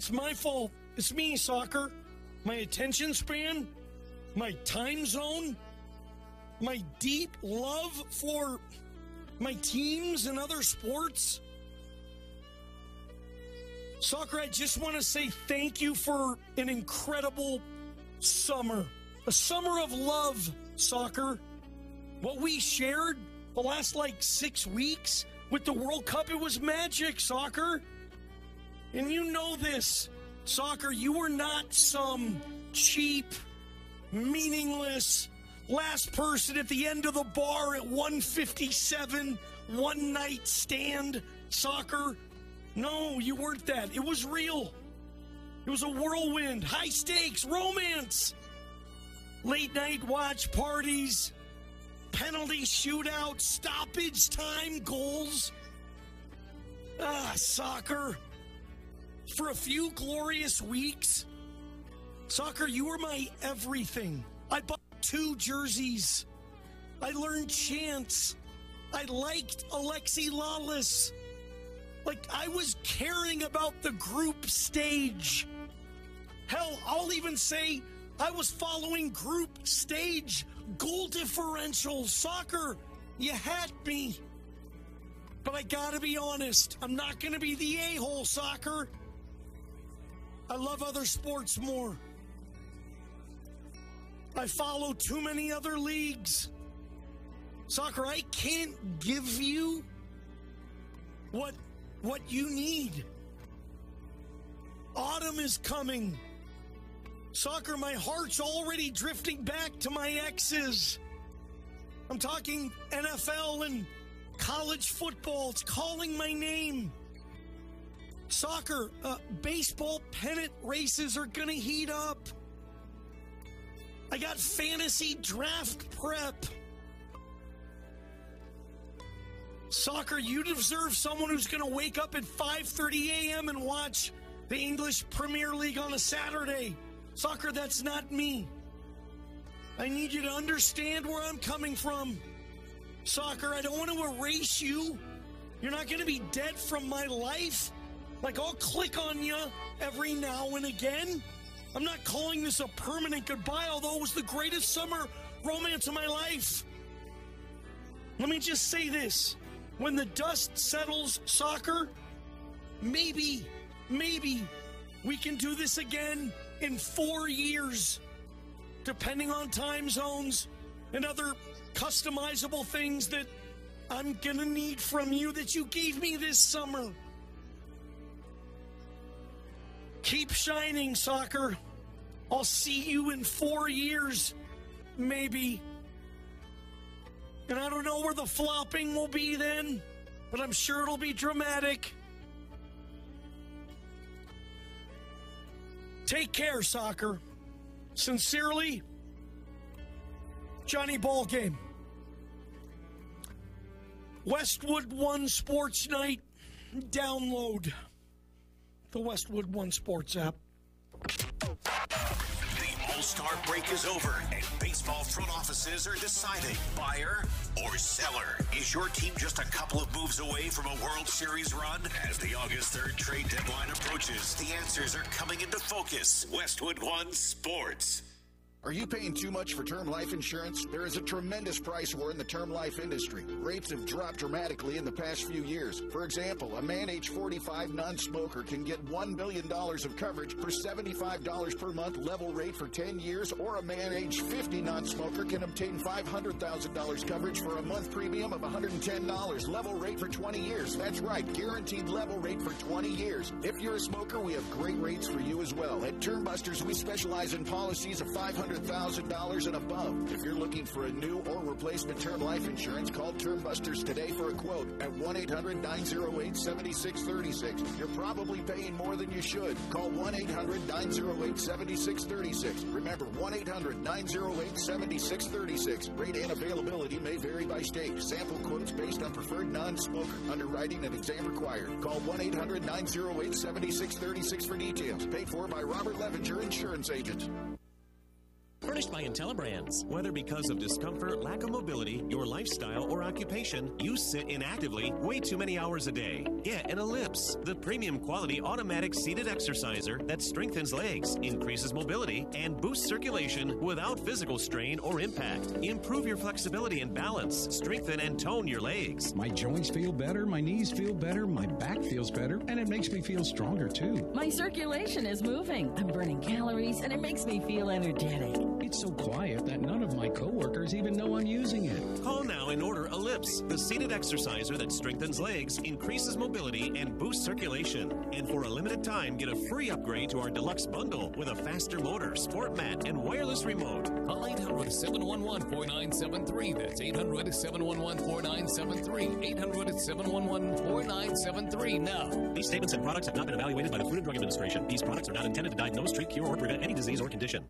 It's my fault. It's me, soccer. My attention span, my time zone, my deep love for my teams and other sports. Soccer, I just want to say thank you for an incredible summer. A summer of love, soccer. What we shared the last 6 weeks with the World Cup, it was magic, soccer. And you know this, soccer, you were not some cheap, meaningless, last person at the end of the bar at 1:57, one night stand, soccer. No, you weren't that. It was real. It was a whirlwind, high stakes, romance, late night watch parties, penalty shootout, stoppage time goals. Soccer. For a few glorious weeks, soccer, you were my everything. I bought 2 jerseys. I learned chants. I liked Alexi Lalas. I was caring about the group stage. Hell, I'll even say I was following group stage goal differential. Soccer, you had me. But I gotta be honest, I'm not gonna be the a-hole, soccer. I love other sports more. I follow too many other leagues. Soccer, I can't give you what you need. Autumn is coming. Soccer, my heart's already drifting back to my exes. I'm talking NFL and college football. It's calling my name. Soccer, baseball pennant races are gonna heat up. I got fantasy draft prep. Soccer, you deserve someone who's gonna wake up at 5:30 a.m. and watch the English Premier League on a Saturday. Soccer, that's not me. I need you to understand where I'm coming from. Soccer, I don't want to erase you. You're not gonna be dead from my life. I'll click on you every now and again. I'm not calling this a permanent goodbye, although it was the greatest summer romance of my life. Let me just say this. When the dust settles, soccer, maybe we can do this again in 4 years, depending on time zones and other customizable things that I'm gonna need from you that you gave me this summer. Keep shining, soccer. I'll see you in 4 years, maybe. And I don't know where the flopping will be then, but I'm sure it'll be dramatic. Take care, soccer. Sincerely, Johnny Ballgame. Westwood One Sports Night. Download the Westwood One Sports app. The All-Star break is over, and baseball front offices are deciding buyer or seller. Is your team just a couple of moves away from a World Series run? As the August 3rd trade deadline approaches, the answers are coming into focus. Westwood One Sports. Are you paying too much for term life insurance? There is a tremendous price war in the term life industry. Rates have dropped dramatically in the past few years. For example, a man age 45 non-smoker can get $1 million of coverage for $75 per month level rate for 10 years, or a man age 50 non-smoker can obtain $500,000 coverage for a month premium of $110 level rate for 20 years. That's right, guaranteed level rate for 20 years. If you're a smoker, we have great rates for you as well. At Term Busters, we specialize in policies of $500,000 and above. If you're looking for a new or replacement term life insurance, call Term Busters today for a quote at 1-800-908-7636. You're probably paying more than you should. Call 1-800-908-7636. Remember, 1-800-908-7636. Rate and availability may vary by state. Sample quotes based on preferred non-smoker. Underwriting and exam required. Call 1-800-908-7636 for details. Paid for by Robert Levinger Insurance Agent. Furnished by IntelliBrands. Whether because of discomfort, lack of mobility, your lifestyle, or occupation, you sit inactively way too many hours a day. Get an Ellipse, the premium quality automatic seated exerciser that strengthens legs, increases mobility, and boosts circulation without physical strain or impact. Improve your flexibility and balance. Strengthen and tone your legs. My joints feel better, my knees feel better, my back feels better, and it makes me feel stronger too. My circulation is moving. I'm burning calories, and it makes me feel energetic. It's so quiet that none of my coworkers even know I'm using it. Call now and order Ellipse, the seated exerciser that strengthens legs, increases mobility, and boosts circulation. And for a limited time, get a free upgrade to our deluxe bundle with a faster motor, sport mat, and wireless remote. Call 800-711-4973. That's 800-711-4973. 800-711-4973 now. These statements and products have not been evaluated by the Food and Drug Administration. These products are not intended to diagnose, treat, cure, or prevent any disease or condition.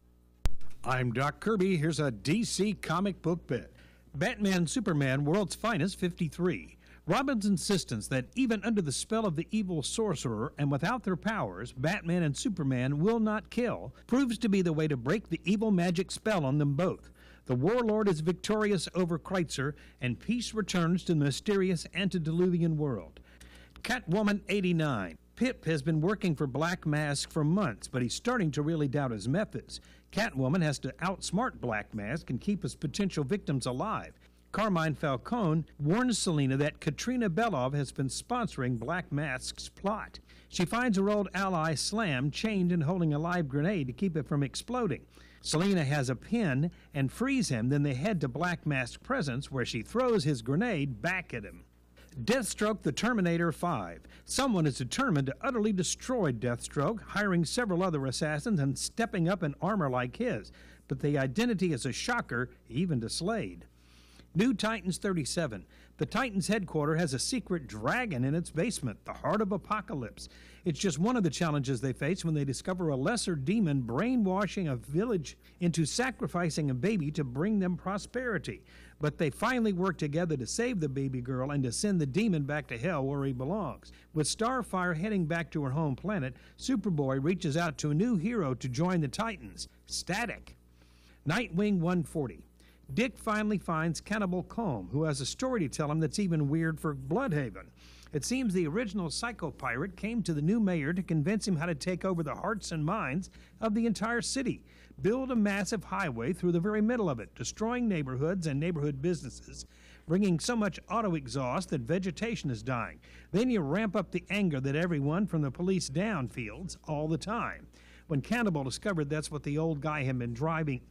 I'm Doc Kirby. Here's a DC comic book bit. Batman Superman World's Finest 53. Robin's insistence that even under the spell of the evil sorcerer and without their powers, Batman and Superman will not kill, proves to be the way to break the evil magic spell on them both. The warlord is victorious over Kreitzer, and peace returns to the mysterious antediluvian world. Catwoman 89. Pip has been working for Black Mask for months, but he's starting to really doubt his methods. Catwoman has to outsmart Black Mask and keep his potential victims alive. Carmine Falcone warns Selina that Katrina Belov has been sponsoring Black Mask's plot. She finds her old ally Slam chained and holding a live grenade to keep it from exploding. Selina has a pin and frees him, then they head to Black Mask's presence where she throws his grenade back at him. Deathstroke the Terminator 5. Someone is determined to utterly destroy Deathstroke, hiring several other assassins and stepping up in armor like his. But the identity is a shocker, even to Slade. New Titans 37. The Titans headquarters has a secret dragon in its basement, the Heart of Apocalypse. It's just one of the challenges they face when they discover a lesser demon brainwashing a village into sacrificing a baby to bring them prosperity. But they finally work together to save the baby girl and to send the demon back to hell where he belongs. With Starfire heading back to her home planet, Superboy reaches out to a new hero to join the Titans, Static. Nightwing 140. Dick finally finds Cannibal Combe, who has a story to tell him that's even weird for Bloodhaven. It seems the original psycho-pirate came to the new mayor to convince him how to take over the hearts and minds of the entire city, build a massive highway through the very middle of it, destroying neighborhoods and neighborhood businesses, bringing so much auto exhaust that vegetation is dying. Then you ramp up the anger that everyone from the police down feels all the time. When Cannibal discovered that's what the old guy he'd been driving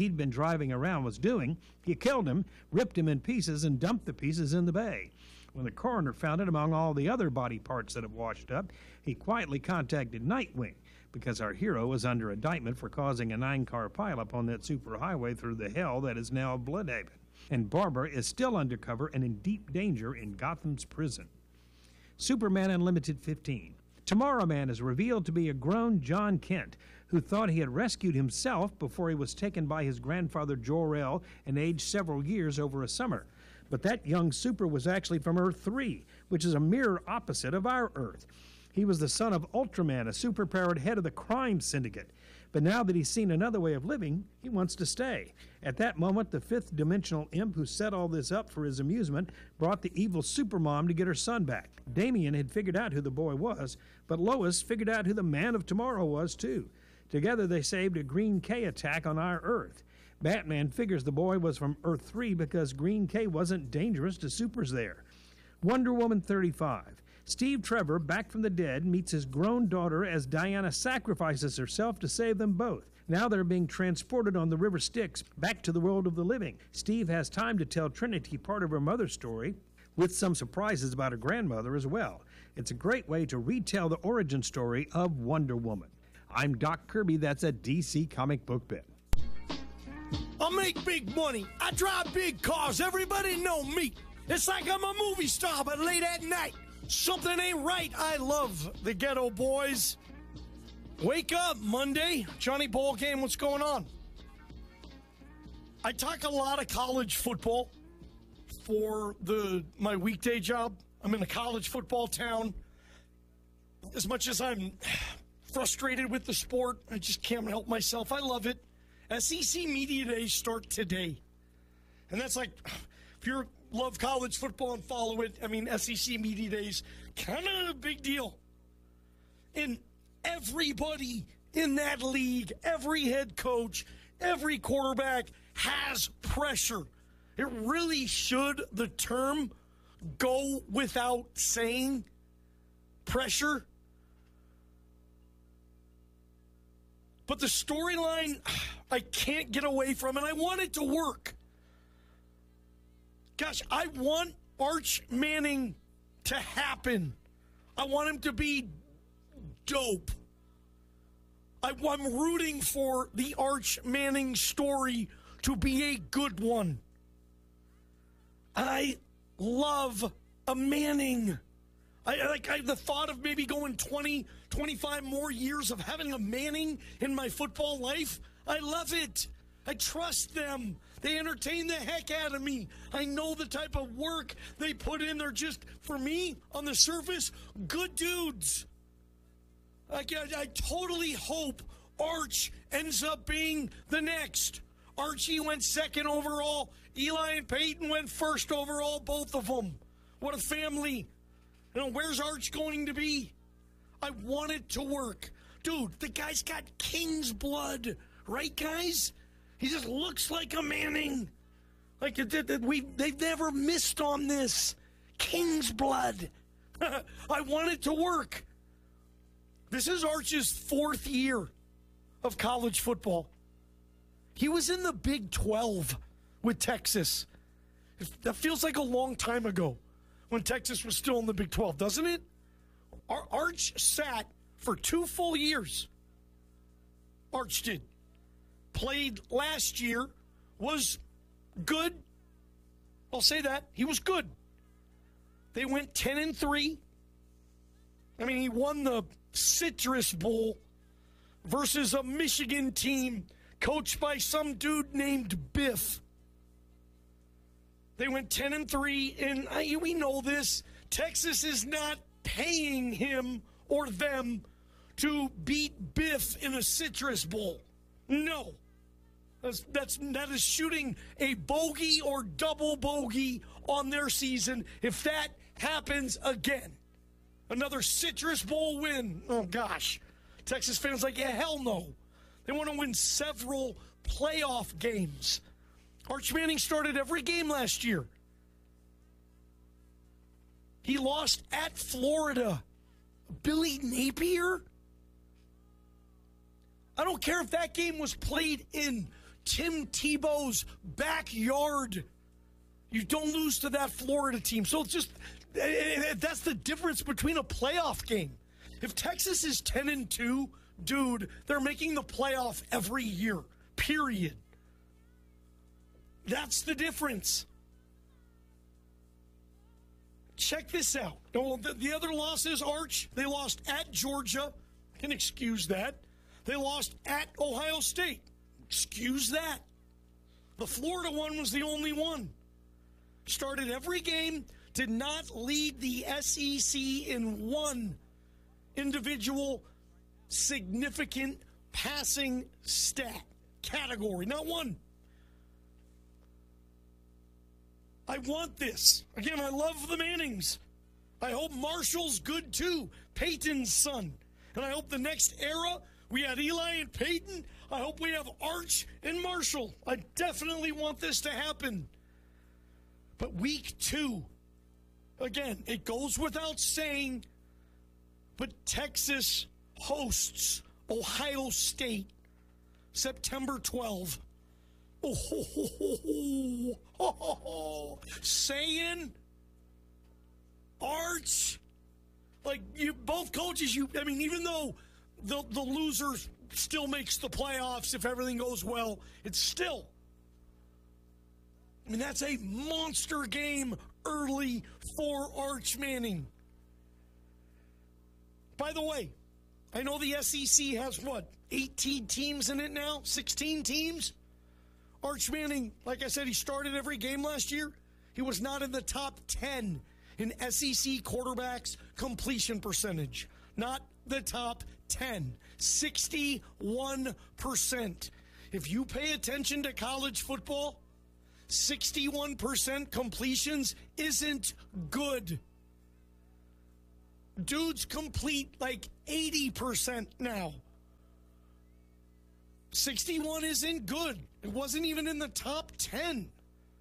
around was doing, he killed him, ripped him in pieces, and dumped the pieces in the bay. When the coroner found it among all the other body parts that have washed up, he quietly contacted Nightwing, because our hero was under indictment for causing a 9-car pileup on that superhighway through the hell that is now Bloodhaven. And Barbara is still undercover and in deep danger in Gotham's prison. Superman Unlimited 15. Tomorrow Man is revealed to be a grown John Kent, who thought he had rescued himself before he was taken by his grandfather Jor-El and aged several years over a summer. But that young super was actually from Earth 3, which is a mirror opposite of our Earth. He was the son of Ultraman, a superpowered head of the crime syndicate. But now that he's seen another way of living, he wants to stay. At that moment, the fifth dimensional imp who set all this up for his amusement brought the evil supermom to get her son back. Damien had figured out who the boy was, but Lois figured out who the Man of Tomorrow was, too. Together, they saved a Green K attack on our Earth. Batman figures the boy was from Earth 3 because Green K wasn't dangerous to supers there. Wonder Woman 35. Steve Trevor, back from the dead, meets his grown daughter as Diana sacrifices herself to save them both. Now they're being transported on the River Styx back to the world of the living. Steve has time to tell Trinity part of her mother's story, with some surprises about her grandmother as well. It's a great way to retell the origin story of Wonder Woman. I'm Doc Kirby. That's a DC comic book bit. I make big money. I drive big cars. Everybody know me. It's like I'm a movie star, but late at night. Something ain't right. I love the Ghetto Boys. Wake up, Monday. Johnny Ballgame, what's going on? I talk a lot of college football for my weekday job. I'm in a college football town. As much as I'm frustrated with the sport, I just can't help myself. I love it. SEC Media Days start today. And that's like, if you love college football and follow it, I mean, SEC Media Days, kind of a big deal. And everybody in that league, every head coach, every quarterback has pressure. It really should, the term, go without saying, pressure. But the storyline, I can't get away from, and I want it to work. Gosh, I want Arch Manning to happen. I want him to be dope. I'm rooting for the Arch Manning story to be a good one. I love a Manning. The thought of maybe going 20, 25 more years of having a Manning in my football life, I love it. I trust them. They entertain the heck out of me. I know the type of work they put in. They're just, for me, on the surface, good dudes. I totally hope Arch ends up being the next. Archie went second overall. Eli and Peyton went first overall, both of them. What a family. You know, where's Arch going to be? I want it to work. Dude, the guy's got King's blood. Right, guys? He just looks like a Manning. Like, they've never missed on this. King's blood. I want it to work. This is Arch's 4th year of college football. He was in the Big 12 with Texas. That feels like a long time ago when Texas was still in the Big 12, doesn't it? Arch sat for 2 full years. Arch did. Played last year, was good. I'll say that. He was good. They went 10-3. I mean, he won the Citrus Bowl versus a Michigan team coached by some dude named Biff. They went 10-3, and we know this. Texas is not paying him or them to beat Biff in a Citrus Bowl. No. That is shooting a bogey or double bogey on their season if that happens again. Another Citrus Bowl win. Oh, gosh. Texas fans like, yeah, hell no. They want to win several playoff games. Arch Manning started every game last year. He lost at Florida. Billy Napier? I don't care if that game was played in Tim Tebow's backyard. You don't lose to that Florida team. So it's just, that's the difference between a playoff game. If Texas is 10-2, dude, they're making the playoff every year, period. That's the difference. Check this out. The other losses, Arch, they lost at Georgia. Can excuse that. They lost at Ohio State. Excuse that. The Florida one was the only one. Started every game, did not lead the SEC in one individual significant passing stat category. Not one. I want this. Again, I love the Mannings. I hope Marshall's good too, Peyton's son. And I hope the next era, we had Eli and Peyton. I hope we have Arch and Marshall. I definitely want this to happen. But week 2, again, it goes without saying, but Texas hosts Ohio State September 12. Saying Arch, like you, both coaches, even though the loser still makes the playoffs if everything goes well, it's still, that's a monster game early for Arch Manning. By the way, I know the SEC has 18 teams in it now? 16 teams? Arch Manning, like I said, he started every game last year. He was not in the top 10 in SEC quarterbacks completion percentage. Not the top 10. 61%. if you pay attention to college football, 61% completions isn't good. Dudes complete like 80% now. 61 isn't good. It wasn't even in the top 10.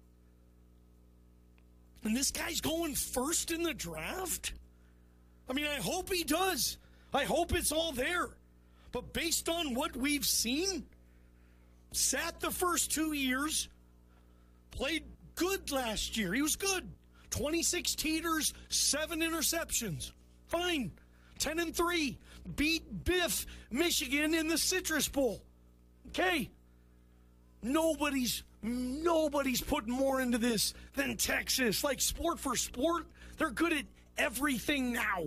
And this guy's going first in the draft? I mean, I hope he does. I hope it's all there. But based on what we've seen, sat the first 2 years, played good last year. He was good. 26 teeters, 7 interceptions. Fine. 10-3. Beat Biff, Michigan in the Citrus Bowl. Okay. Nobody's putting more into this than Texas. Like, sport for sport, they're good at everything now.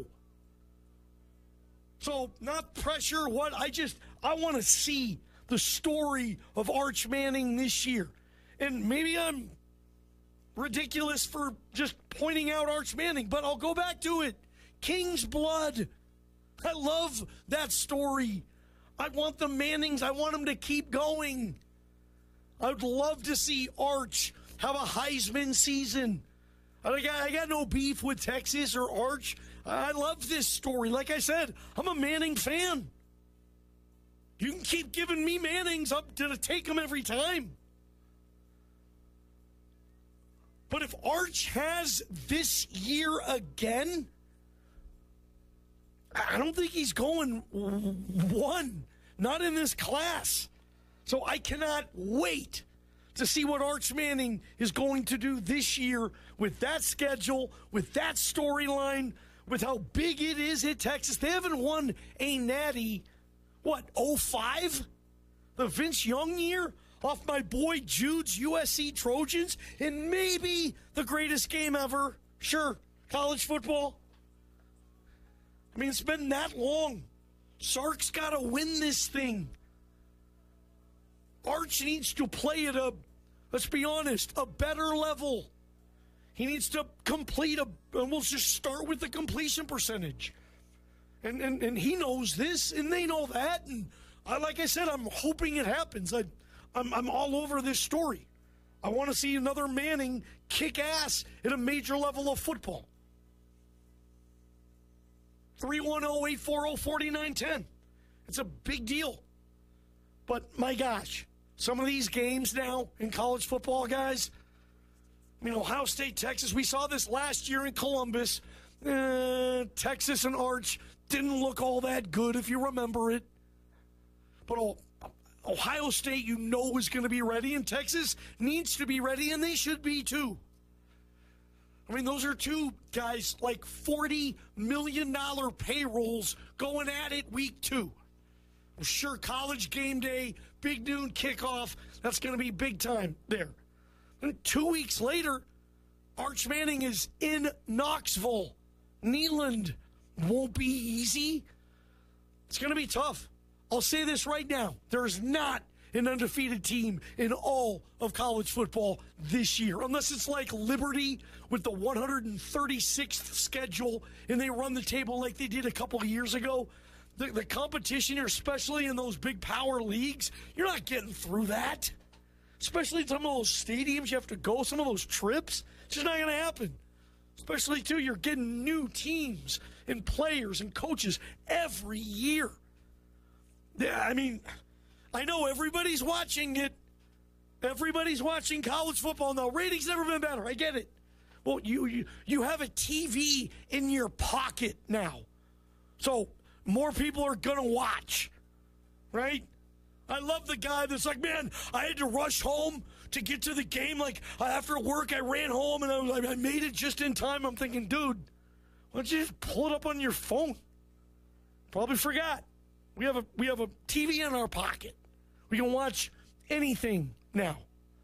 So, not pressure, I want to see the story of Arch Manning this year. And maybe I'm ridiculous for just pointing out Arch Manning, but I'll go back to it. King's blood. I love that story. I want the Mannings. I want them to keep going. I would love to see Arch have a Heisman season. I got no beef with Texas or Arch. I love this story. Like I said, I'm a Manning fan. You can keep giving me Mannings. I'm going to take them every time. But if Arch has this year again, I don't think he's going one. Not in this class. So I cannot wait to see what Arch Manning is going to do this year with that schedule, with that storyline, with how big it is at Texas. They haven't won a natty, 05? The Vince Young year off my boy Jude's USC Trojans, and maybe the greatest game ever. Sure, college football. I mean, it's been that long. Sark's got to win this thing. Arch needs to play at let's be honest, a better level. He needs to complete and we'll just start with the completion percentage. And he knows this, and they know that. And like I said, I'm hoping it happens. I'm all over this story. I want to see another Manning kick ass at a major level of football. 310-840-4910. It's a big deal. But my gosh, some of these games now in college football, guys, I mean, Ohio State, Texas, we saw this last year in Columbus. Texas and Arch didn't look all that good, if you remember it. But Ohio State, you know, is going to be ready, and Texas needs to be ready, and they should be too. I mean, those are two guys like $40 million payrolls going at it week 2. I'm sure College game day, big noon kickoff, that's going to be big time there. And 2 weeks later, Arch Manning is in Knoxville. Neyland won't be easy. It's going to be tough. I'll say this right now. There's not an undefeated team in all of college football this year, unless it's like Liberty with the 136th schedule and they run the table like they did a couple of years ago. The competition here, especially in those big power leagues, you're not getting through that. Especially some of those stadiums you have to go, some of those trips. It's just not going to happen. Especially, too, you're getting new teams and players and coaches every year. Yeah, I mean, I know everybody's watching it. Everybody's watching college football now. Ratings never been better. I get it. Well, you have a TV in your pocket now. So more people are going to watch, right? I love the guy that's like, man, I had to rush home to get to the game. Like, after work, I ran home, and I made it just in time. I'm thinking, dude, why don't you just pull it up on your phone? Probably forgot. We have a TV in our pocket. We can watch anything now.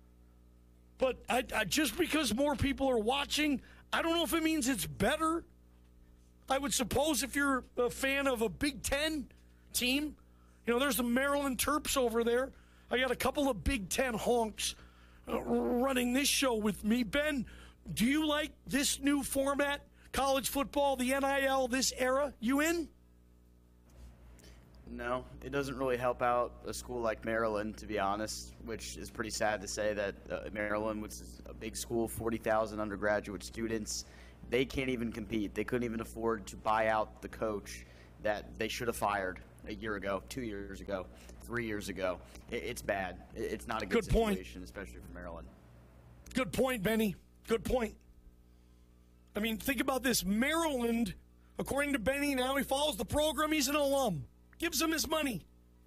But I just because more people are watching, I don't know if it means it's better. I would suppose if you're a fan of a Big Ten team, you know, there's the Maryland Terps over there. I got a couple of Big Ten honks running this show with me. Ben, do you like this new format, college football, the NIL, this era? You in? No, it doesn't really help out a school like Maryland, to be honest, which is pretty sad to say that Maryland, which is a big school, 40,000 undergraduate students, they can't even compete. They couldn't even afford to buy out the coach that they should have fired a year ago, 2 years ago, 3 years ago. It's bad. It's not a good situation, especially for Maryland. Good point, Benny. Good point. I mean, think about this. Maryland, according to Benny, now he follows the program. He's an alum. Gives him his money.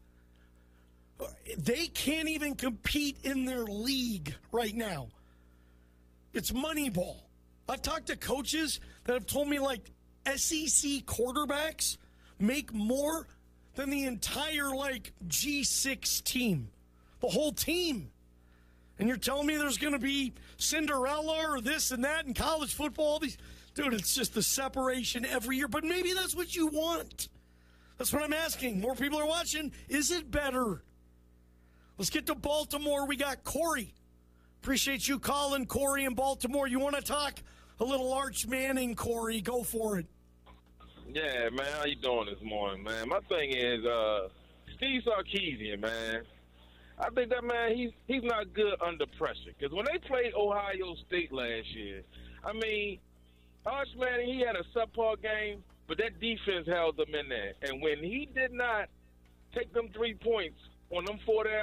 They can't even compete in their league right now. It's Moneyball. I've talked to coaches that have told me, like, SEC quarterbacks make more than the entire, like, G6 team. The whole team. And you're telling me there's going to be Cinderella or this and that in college football? All these, dude, it's just the separation every year. But maybe that's what you want. That's what I'm asking. More people are watching. Is it better? Let's get to Baltimore. We got Corey. Appreciate you calling, Corey, in Baltimore. You want to talk a little Arch Manning, Corey? Go for it. Yeah, man. How you doing this morning, man? My thing is Steve Sarkisian, man. I think that, man, he's not good under pressure. Because when they played Ohio State last year, I mean, Arch Manning, he had a subpar game, but that defense held them in there. And when he did not take them 3 points on them 4 down,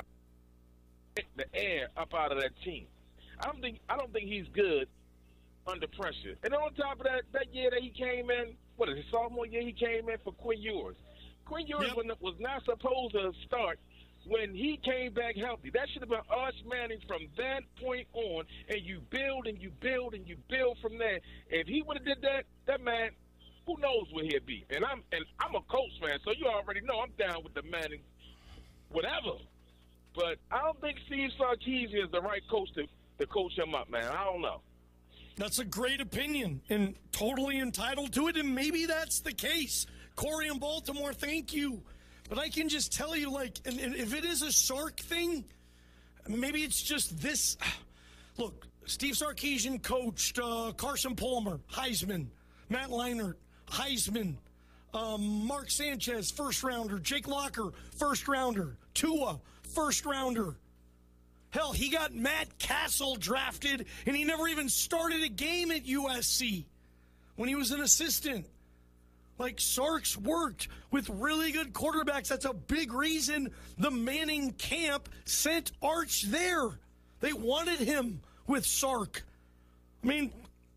the air up out of that team. I don't think he's good under pressure. And on top of that year that he came in, what is his sophomore year, he came in for Quinn Ewers. Quinn Ewers was not supposed to start when he came back healthy. That should have been Arch Manning from that point on, and you build and you build and you build from there. If he would have did that man, who knows where he'd be? And I'm a Colts fan, so you already know I'm down with the Manning, whatever. But I don't think Steve Sarkisian is the right coach to coach him up, man. I don't know. That's a great opinion and totally entitled to it, and maybe that's the case. Corey in Baltimore, thank you. But I can just tell you, like, and if it is a Sark thing, maybe it's just this. Look, Steve Sarkisian coached Carson Palmer, Heisman, Matt Leinart, Heisman, Mark Sanchez, first rounder, Jake Locker, first rounder, Tua, first rounder. Hell, he got Matt Castle drafted, and he never even started a game at USC when he was an assistant. Like, Sark's worked with really good quarterbacks. That's a big reason the Manning camp sent Arch there. They wanted him with Sark. I mean,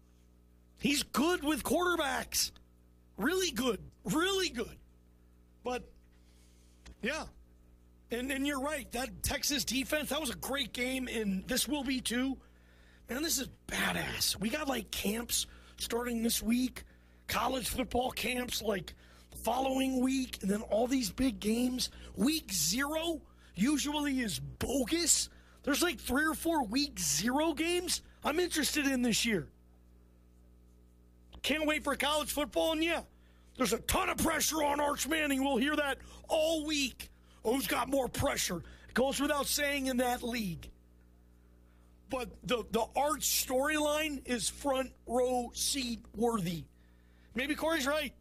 he's good with quarterbacks. Really good. Really good. But, yeah. And you're right. That Texas defense, that was a great game, and this will be too. Man, this is badass. We got, like, camps starting this week. College football camps, like, the following week, and then all these big games. Week 0 usually is bogus. There's like 3 or 4 week 0 games I'm interested in this year. Can't wait for college football, and yeah, there's a ton of pressure on Arch Manning. We'll hear that all week. Oh, who's got more pressure? It goes without saying in that league. But the Arch storyline is front row seat worthy. Maybe Corey's right.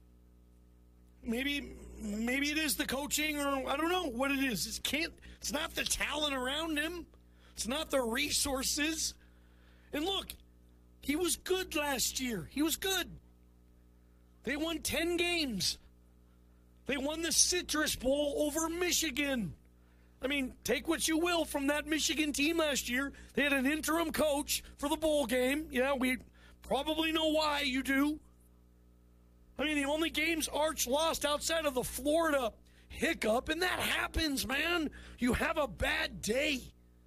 Maybe it is the coaching, or I don't know what it is. It's not the talent around him. It's not the resources. And look, he was good last year. He was good. They won 10 games. They won the Citrus Bowl over Michigan. I mean, take what you will from that Michigan team last year. They had an interim coach for the bowl game. Yeah, we probably know why you do. I mean, the only games Arch lost outside of the Florida hiccup, and that happens, man. You have a bad day.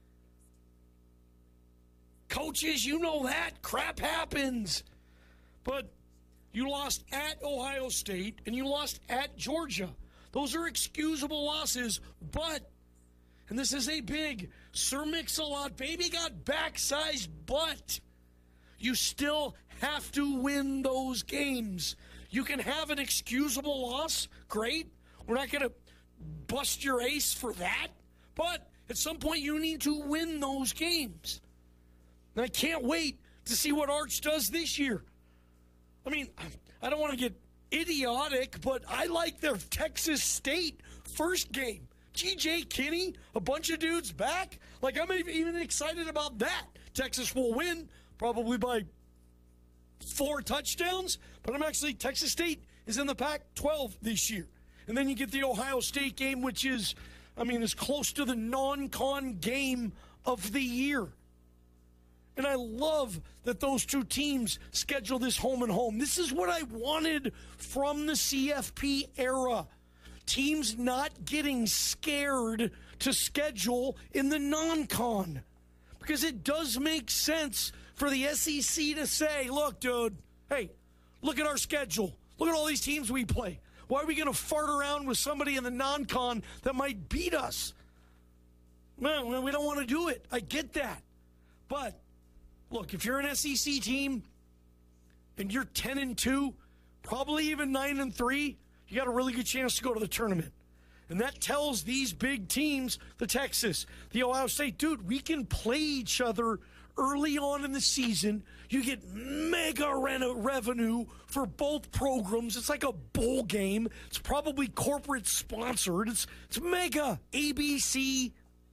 Coaches, you know that. Crap happens. But you lost at Ohio State, and you lost at Georgia. Those are excusable losses, but, and this is a big Sir Mix-a-Lot, baby got back-sized butt. You still have to win those games. You can have an excusable loss, great. We're not going to bust your ace for that. But at some point, you need to win those games. And I can't wait to see what Arch does this year. I mean, I don't want to get idiotic, but I like their Texas State first game. G.J. Kinney, a bunch of dudes back. Like, I'm even excited about that. Texas will win, probably by 4 touchdowns, but Texas State is in the Pac-12 this year. And then you get the Ohio State game, which is, as close to the non-con game of the year. And I love that those two teams schedule this home and home. This is what I wanted from the CFP era. Teams not getting scared to schedule in the non-con. Because it does make sense for the SEC to say, look, dude, hey, look at our schedule. Look at all these teams we play. Why are we going to fart around with somebody in the non-con that might beat us? Well, we don't want to do it. I get that. But, look, if you're an SEC team and you're 10-2, probably even 9-3, you got a really good chance to go to the tournament. And that tells these big teams, the Texas, the Ohio State, dude, we can play each other early on in the season. You get mega revenue for both programs. It's like a bowl game. It's probably corporate sponsored. It's mega. ABC.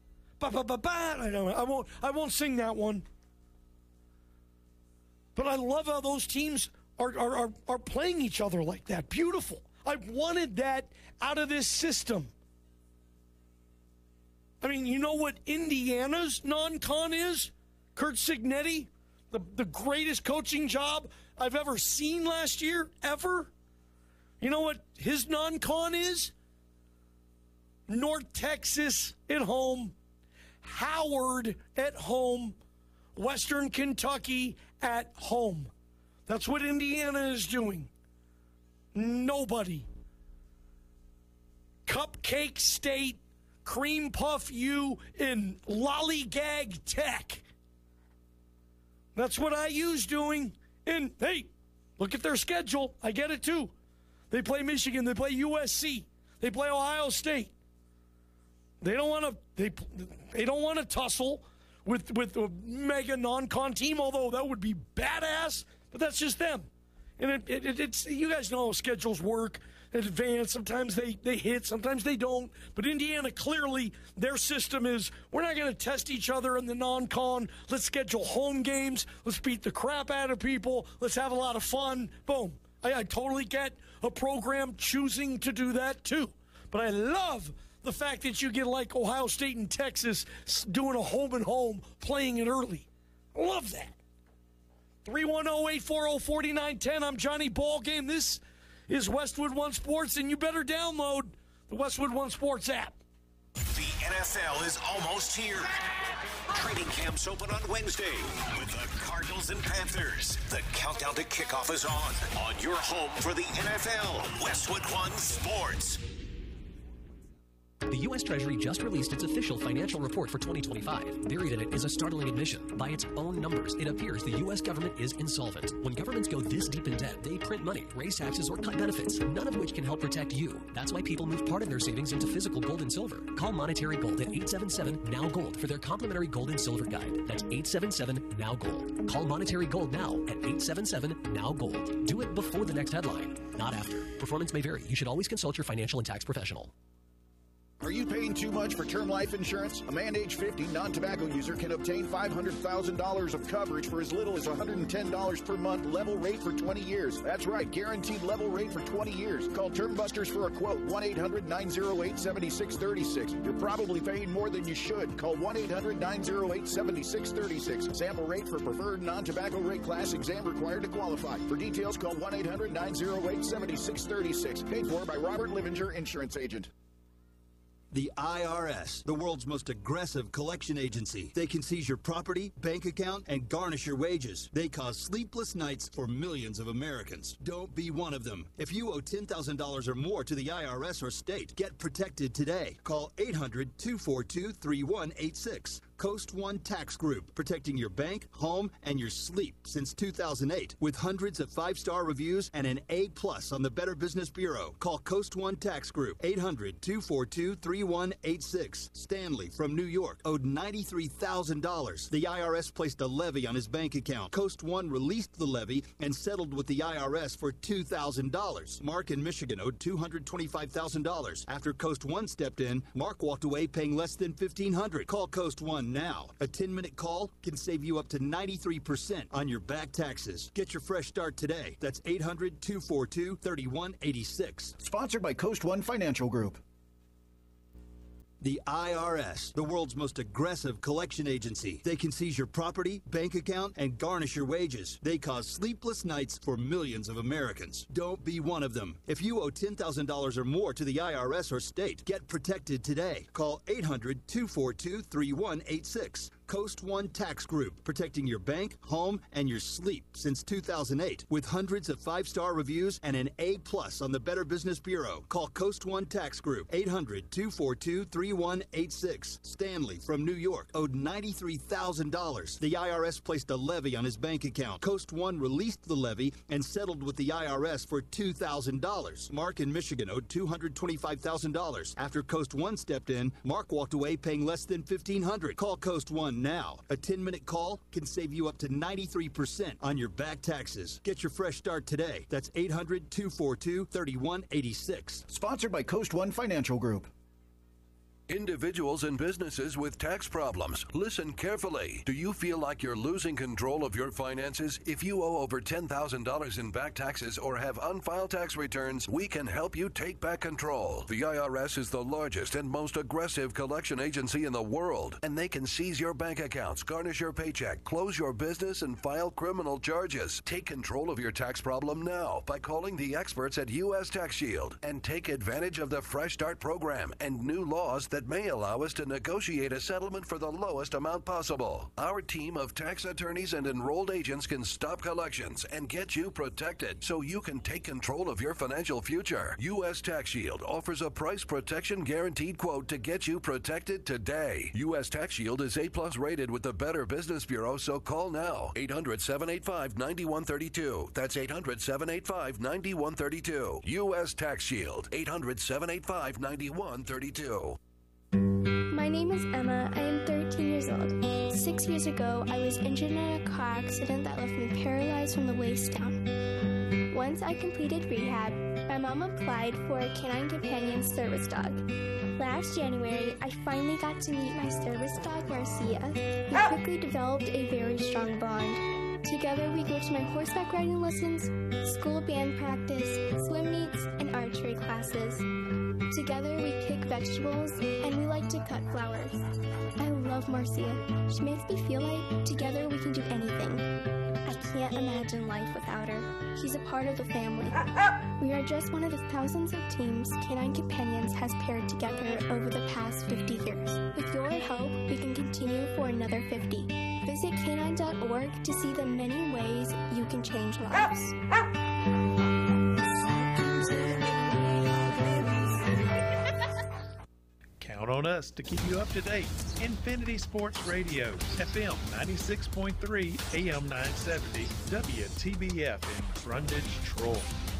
I won't sing that one. But I love how those teams are playing each other like that. Beautiful. I wanted that out of this system. You know what Indiana's non-con is? Kurt Cignetti, the greatest coaching job I've ever seen last year, ever. You know what his non-con is? North Texas at home, Howard at home, Western Kentucky at home. That's what Indiana is doing. Nobody. Cupcake State, Cream Puff U, and Lollygag Tech. That's what IU's doing. And, hey, look at their schedule. I get it, too. They play Michigan. They play USC. They play Ohio State. They don't want to. They don't want to tussle with a mega non-con team. Although that would be badass. But that's just them. And it's you guys know how schedules work in advance. Sometimes they hit, sometimes they don't. But Indiana, clearly, their system is, we're not going to test each other in the non-con. Let's schedule home games. Let's beat the crap out of people. Let's have a lot of fun. Boom. I totally get a program choosing to do that, too. But I love the fact that you get like Ohio State and Texas doing a home and home, playing it early. I love that. 310-840-4910. I'm Johnny Ballgame. This is Westwood One Sports, and you better download the Westwood One Sports app. The NFL is almost here. Training camps open on Wednesday with the Cardinals and Panthers. The countdown to kickoff is on your home for the NFL, Westwood One Sports. The U.S. Treasury just released its official financial report for 2025. Buried in it is a startling admission. By its own numbers, it appears the U.S. government is insolvent. When governments go this deep in debt, they print money, raise taxes, or cut benefits, none of which can help protect you. That's why people move part of their savings into physical gold and silver. Call Monetary Gold at 877-NOW-GOLD for their complimentary gold and silver guide. That's 877-NOW-GOLD. Call Monetary Gold now at 877-NOW-GOLD. Do it before the next headline, not after. Performance may vary. You should always consult your financial and tax professional. Are you paying too much for term life insurance? A man age 50 non-tobacco user can obtain $500,000 of coverage for as little as $110 per month, level rate for 20 years. That's right, guaranteed level rate for 20 years. Call Term Busters for a quote, 1-800-908-7636. You're probably paying more than you should. Call 1-800-908-7636. Sample rate for preferred non-tobacco rate class, exam required to qualify. For details, call 1-800-908-7636. Paid for by Robert Livinger, Insurance Agent. The IRS, the world's most aggressive collection agency. They can seize your property, bank account, and garnish your wages. They cause sleepless nights for millions of Americans. Don't be one of them. If you owe $10,000 or more to the IRS or state, get protected today. Call 800-242-3186. Coast One Tax Group, protecting your bank, home, and your sleep since 2008. With hundreds of 5-star reviews and an A+ on the Better Business Bureau. Call Coast One Tax Group, 800-242-3186. Stanley from New York owed $93,000. The IRS placed a levy on his bank account. Coast One released the levy and settled with the IRS for $2,000. Mark in Michigan owed $225,000. After Coast One stepped in, Mark walked away paying less than $1,500. Call Coast One now. A 10-minute call can save you up to 93% on your back taxes. Get your fresh start today. That's 800-242-3186. Sponsored by Coast One Financial Group. The IRS, the world's most aggressive collection agency. They can seize your property, bank account, and garnish your wages. They cause sleepless nights for millions of Americans. Don't be one of them. If you owe $10,000 or more to the IRS or state, get protected today. Call 800-242-3186. Coast One Tax Group, protecting your bank, home, and your sleep since 2008. With hundreds of 5-star reviews and an A+ on the Better Business Bureau. Call Coast One Tax Group, 800-242-3186. Stanley from New York owed $93,000. The IRS placed a levy on his bank account. Coast One released the levy and settled with the IRS for $2,000. Mark in Michigan owed $225,000. After Coast One stepped in, Mark walked away paying less than $1,500. Call Coast One now. A 10-minute call can save you up to 93% on your back taxes. Get your fresh start today. That's 800-242-3186. Sponsored by Coast One Financial Group. Individuals and businesses with tax problems, listen carefully. Do you feel like you're losing control of your finances? If you owe over $10,000 in back taxes or have unfiled tax returns, we can help you take back control. The IRS is the largest and most aggressive collection agency in the world, and they can seize your bank accounts, garnish your paycheck, close your business, and file criminal charges. Take control of your tax problem now by calling the experts at U.S. Tax Shield and take advantage of the Fresh Start program and new laws that may allow us to negotiate a settlement for the lowest amount possible. Our team of tax attorneys and enrolled agents can stop collections and get you protected so you can take control of your financial future. U.S. Tax Shield offers a price protection guaranteed quote to get you protected today. U.S. Tax Shield is A+ rated with the Better Business Bureau, so call now. 800-785-9132. That's 800-785-9132. U.S. Tax Shield. 800-785-9132. My name is Emma. I am 13 years old. 6 years ago, I was injured in a car accident that left me paralyzed from the waist down. Once I completed rehab, my mom applied for a Canine Companion service dog. Last January, I finally got to meet my service dog, Marcia. We quickly developed a very strong bond. Together, we go to my horseback riding lessons, school band practice, swim meets, and archery classes. Together, we pick vegetables, and we like to cut flowers. I love Marcia. She makes me feel like together we can do anything. I can't imagine life without her. She's a part of the family. We are just one of the thousands of teams Canine Companions has paired together over the past 50 years. With your help, we can continue for another 50. Visit canine.org to see the many ways you can change lives. Count on us to keep you up to date. Infinity Sports Radio, FM 96.3, AM 970, WTBF in Brundage, Troy.